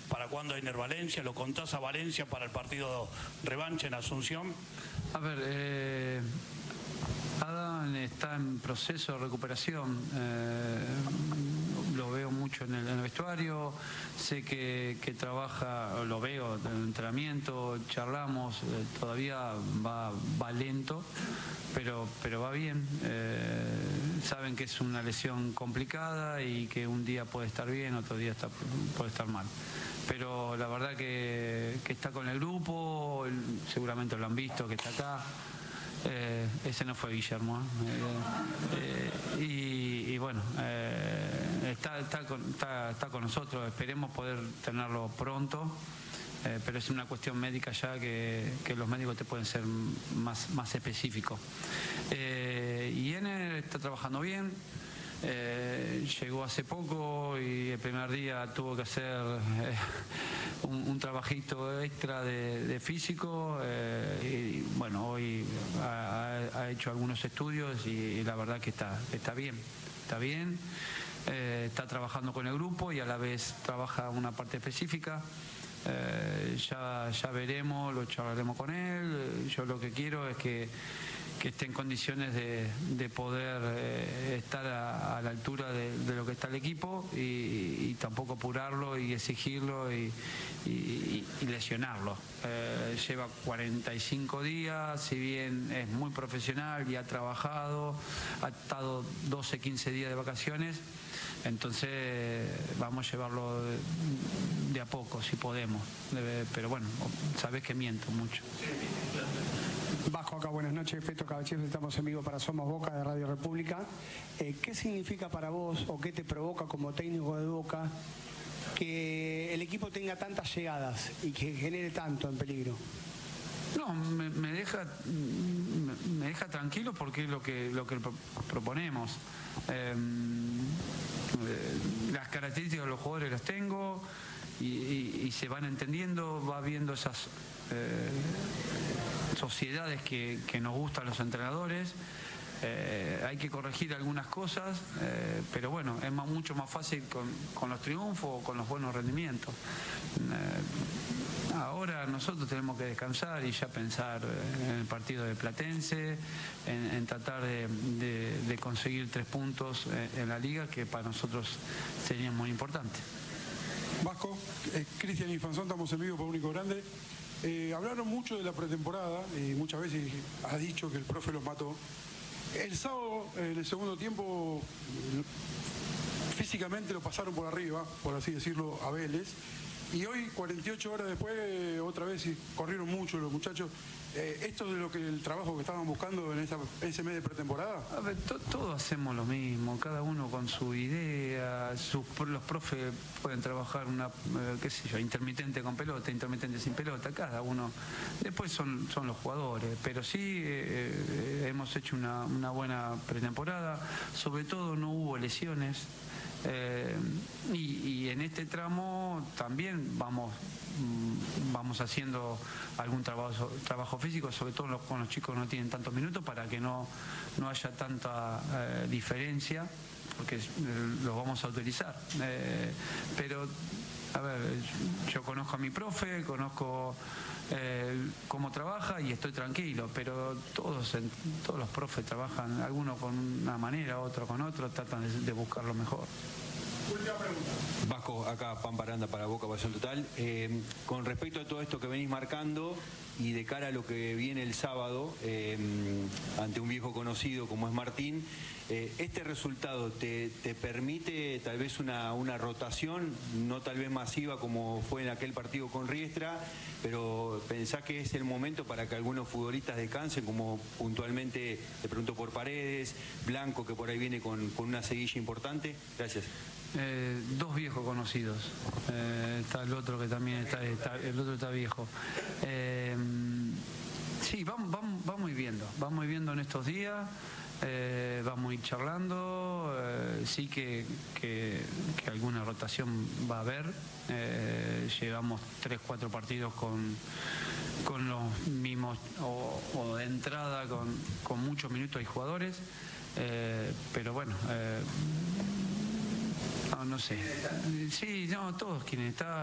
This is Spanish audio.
¿Para cuándo Ener Valencia? ¿Lo contás a Valencia para el partido revancha en Asunción? A ver, Adam está en proceso de recuperación. Lo veo mucho en el vestuario, sé que trabaja, lo veo en el entrenamiento, charlamos, todavía va lento, pero va bien. Saben que es una lesión complicada y que un día puede estar bien, otro día puede estar mal. Pero la verdad que está con el grupo, seguramente lo han visto, que está acá. Ese no fue Guillermo, y bueno, está con nosotros. Esperemos poder tenerlo pronto, pero es una cuestión médica ya que los médicos te pueden ser más específicos. Y Ener está trabajando bien. Llegó hace poco y el primer día tuvo que hacer un trabajito extra de físico, y bueno, hoy ha hecho algunos estudios y la verdad que está bien, está trabajando con el grupo y a la vez trabaja una parte específica. Ya veremos, lo charlaremos con él. Yo lo que quiero es que esté en condiciones de poder estar a la altura de lo que está el equipo y tampoco apurarlo y exigirlo y lesionarlo. Lleva 45 días, si bien es muy profesional y ha trabajado, ha estado 12, 15 días de vacaciones, entonces vamos a llevarlo de a poco si podemos, pero bueno, sabes que miento mucho. Vasco, acá, buenas noches. Festo Caballero, estamos en vivo para Somos Boca de Radio República. ¿Qué significa para vos o qué te provoca como técnico de Boca que el equipo tenga tantas llegadas y que genere tanto en peligro? No, me deja tranquilo porque es lo que proponemos. Las características de los jugadores las tengo y se van entendiendo, va viendo esas sociedades que nos gustan los entrenadores. Hay que corregir algunas cosas, pero bueno, es mucho más fácil con los triunfos o con los buenos rendimientos. Ahora nosotros tenemos que descansar y ya pensar en el partido de Platense, en tratar de conseguir 3 puntos en la liga, que para nosotros sería muy importante. Vasco, Cristian Infanzón, estamos en vivo por Único Grande. Hablaron mucho de la pretemporada y muchas veces has dicho que el profe los mató. El sábado, en el segundo tiempo, físicamente lo pasaron por arriba, por así decirlo, a Vélez. Y hoy, 48 horas después, otra vez corrieron mucho los muchachos. ¿Esto es el trabajo que estaban buscando en ese mes de pretemporada? A ver, todos hacemos lo mismo, cada uno con su idea. Los profes pueden trabajar intermitente con pelota, intermitente sin pelota, cada uno. Después son los jugadores, pero sí hemos hecho una buena pretemporada. Sobre todo no hubo lesiones. Y en este tramo también vamos haciendo algún trabajo físico, sobre todo con los chicos que no tienen tantos minutos, para que no haya tanta diferencia, porque los vamos a utilizar. Pero, a ver, yo conozco a mi profe, conozco cómo trabaja y estoy tranquilo, pero todos los profes trabajan, algunos con una manera, otros con otra, tratan de buscar lo mejor. Última pregunta. Vasco, acá Pampa Aranda para Boca Pasión Total. Con respecto a todo esto que venís marcando y de cara a lo que viene el sábado, ante un viejo conocido como es Martín, ¿este resultado te permite tal vez una rotación, no tal vez masiva como fue en aquel partido con Riestra, pero pensás que es el momento para que algunos futbolistas descansen, como puntualmente te pregunto por Paredes, Blanco, que por ahí viene con una seguilla importante? Gracias. 2 viejos conocidos. Está el otro que también el otro está viejo. Sí, vamos viendo en estos días. Vamos a ir charlando. Sí que alguna rotación va a haber. Llevamos 3, 4 partidos con los mismos o de entrada con muchos minutos y jugadores, pero bueno, no sé. Sí, no, todos quieren estar.